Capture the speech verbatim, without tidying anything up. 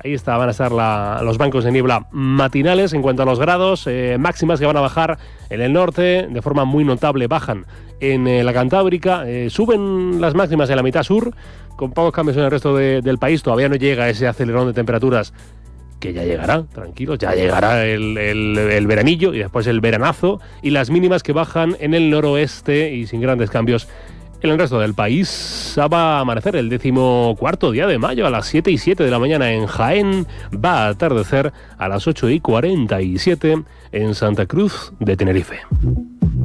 Ahí está, van a estar la, los bancos de niebla matinales. En cuanto a los grados, eh, máximas que van a bajar en el norte, de forma muy notable bajan en eh, la Cantábrica, eh, suben las máximas en la mitad sur, con pocos cambios en el resto de, del país. Todavía no llega ese acelerón de temperaturas, que ya llegará, tranquilos, ya llegará el, el, el veranillo y después el veranazo, y las mínimas que bajan en el noroeste y sin grandes cambios en el resto del país. Va a amanecer el decimocuarto día de mayo a las siete y siete de la mañana en Jaén. Va a atardecer a las ocho y cuarenta y siete en Santa Cruz de Tenerife.